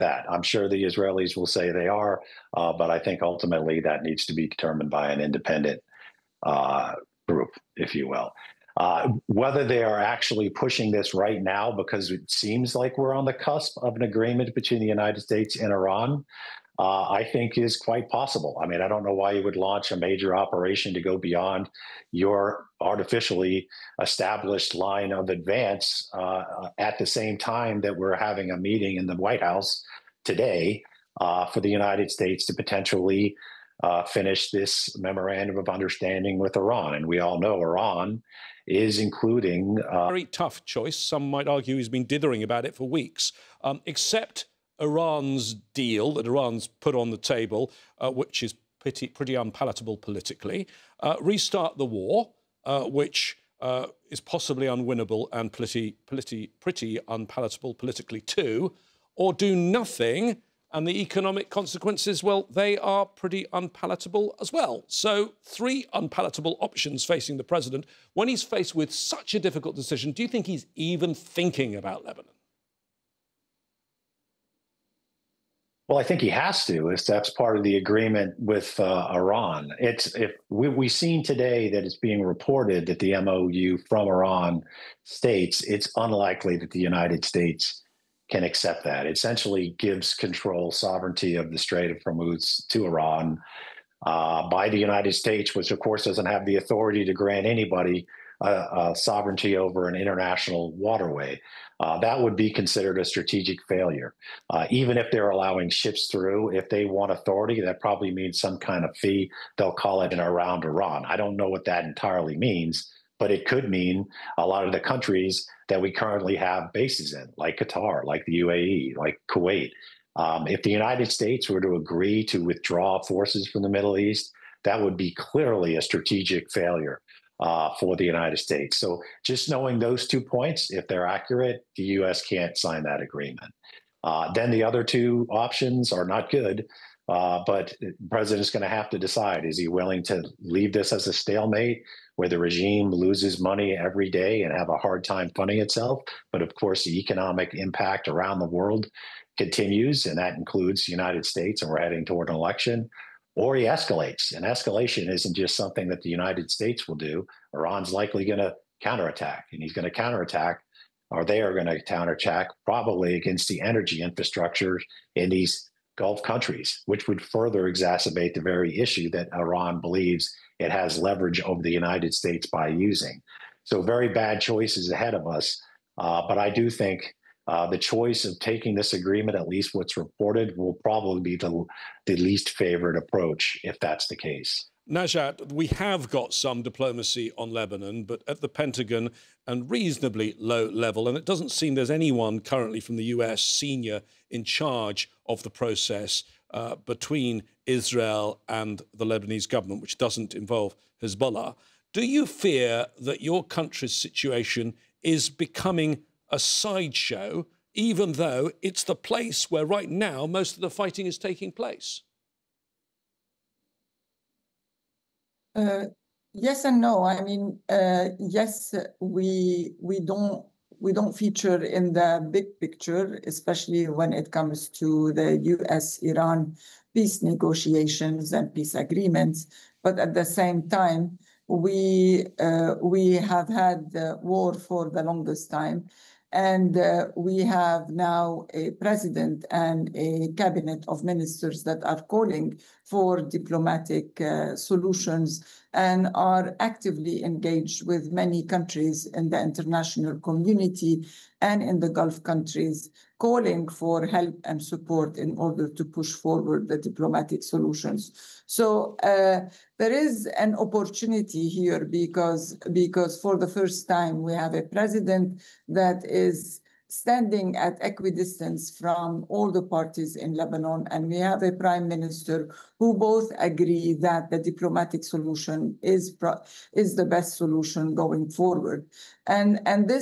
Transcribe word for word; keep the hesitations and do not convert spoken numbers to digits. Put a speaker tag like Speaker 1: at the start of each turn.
Speaker 1: that. I'm sure the Israelis will say they are, uh, but I think ultimately that needs to be determined by an independent uh, group, if you will. Uh, whether they are actually pushing this right now because it seems like we're on the cusp of an agreement between the United States and Iran, uh, I think is quite possible. I mean, I don't know why you would launch a major operation to go beyond your artificially established line of advance uh, at the same time that we're having a meeting in the White House today uh, for the United States to potentially uh, finish this memorandum of understanding with Iran. And we all know Iran is including... Uh,
Speaker 2: Very tough choice. Some might argue he's been dithering about it for weeks, um, except Iran's deal that Iran's put on the table, uh, which is pretty, pretty unpalatable politically, uh, restart the war, uh, which uh, is possibly unwinnable and pretty, pretty, pretty unpalatable politically too, or do nothing, and the economic consequences, well, they are pretty unpalatable as well. So three unpalatable options facing the president. When he's faced with such a difficult decision, do you think he's even thinking about Lebanon?
Speaker 1: Well, I think he has to. If that's part of the agreement with uh, Iran. It's if we, we've seen today that it's being reported that the M O U from Iran states it's unlikely that the United States can accept that. It essentially gives control, sovereignty of the Strait of Hormuz to Iran uh, by the United States, which of course doesn't have the authority to grant anybody uh, uh, sovereignty over an international waterway. Uh, that would be considered a strategic failure. Uh, even if they're allowing ships through, if they want authority, that probably means some kind of fee. They'll call it in around Iran. I don't know what that entirely means, but it could mean a lot of the countries that we currently have bases in, like Qatar, like the U A E, like Kuwait. Um, if the United States were to agree to withdraw forces from the Middle East, that would be clearly a strategic failure uh, for the United States. So just knowing those two points, if they're accurate, the U S can't sign that agreement. Uh, then the other two options are not good, uh, but the president's going to have to decide, is he willing to leave this as a stalemate where the regime loses money every day and have a hard time funding itself? But of course, the economic impact around the world continues, and that includes the United States, and we're heading toward an election. Or he escalates, and escalation isn't just something that the United States will do. Iran's likely going to counterattack, and he's going to counterattack, or they are going to counterattack probably against the energy infrastructure in these Gulf countries, which would further exacerbate the very issue that Iran believes it has leverage over the United States by using. So very bad choices ahead of us. Uh, but I do think Uh, the choice of taking this agreement, at least what's reported, will probably be the, the least favored approach if that's the case.
Speaker 2: Najat, we have got some diplomacy on Lebanon, but at the Pentagon and reasonably low level, and it doesn't seem there's anyone currently from the U S senior in charge of the process uh, between Israel and the Lebanese government, which doesn't involve Hezbollah. Do you fear that your country's situation is becoming a sideshow, even though it's the place where right now most of the fighting is taking place?
Speaker 3: Uh, yes and no. I mean, uh, yes, we we don't we don't feature in the big picture, especially when it comes to the U S Iran peace negotiations and peace agreements. But at the same time, we uh, we have had the war for the longest time. And uh, we have now a president and a cabinet of ministers that are calling for diplomatic uh, solutions and are actively engaged with many countries in the international community and in the Gulf countries, calling for help and support in order to push forward the diplomatic solutions. So uh, there is an opportunity here because, because for the first time we have a president that is standing at equidistance from all the parties in Lebanon, and we have a prime minister who both agree that the diplomatic solution is, is the best solution going forward. And, and this